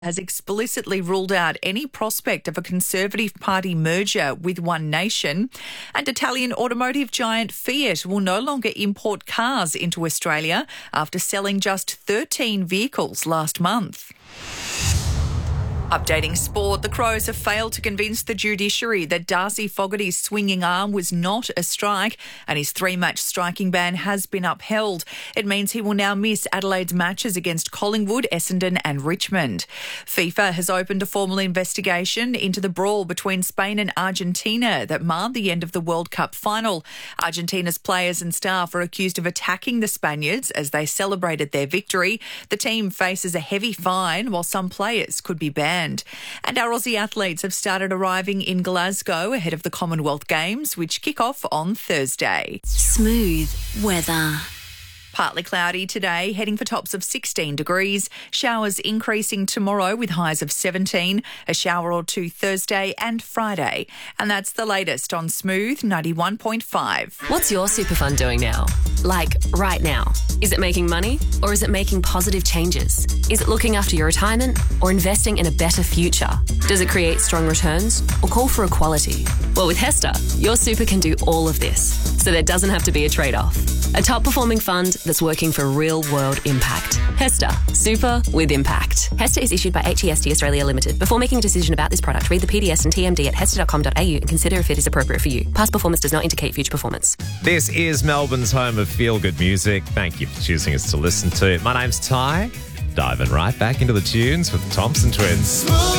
has explicitly ruled out any prospect of a Conservative Party merger with One Nation. And Italian automotive giant Fiat will no longer import cars into Australia after selling just 13 vehicles last month. Updating sport, the Crows have failed to convince the judiciary that Darcy Fogarty's swinging arm was not a strike, and his 3-match striking ban has been upheld. It means he will now miss Adelaide's matches against Collingwood, Essendon and Richmond. FIFA has opened a formal investigation into the brawl between Spain and Argentina that marred the end of the World Cup final. Argentina's players and staff are accused of attacking the Spaniards as they celebrated their victory. The team faces a heavy fine, while some players could be banned. And our Aussie athletes have started arriving in Glasgow ahead of the Commonwealth Games, which kick off on Thursday. Smooth weather. Partly cloudy today, heading for tops of 16 degrees. Showers increasing tomorrow with highs of 17. A shower or two Thursday and Friday. And that's the latest on Smooth 91.5. What's your super fund doing now? Like, right now. Is it making money or is it making positive changes? Is it looking after your retirement or investing in a better future? Does it create strong returns or call for equality? Well, with HESTA, your super can do all of this, so there doesn't have to be a trade-off. A top-performing fund that's working for real-world impact. HESTA, super with impact. HESTA is issued by HEST Australia Limited. Before making a decision about this product, read the PDS and TMD at hesta.com.au and consider if it is appropriate for you. Past performance does not indicate future performance. This is Melbourne's home of feel-good music. Thank you for choosing us to listen to. My name's Ty. Diving right back into the tunes with the Thompson Twins.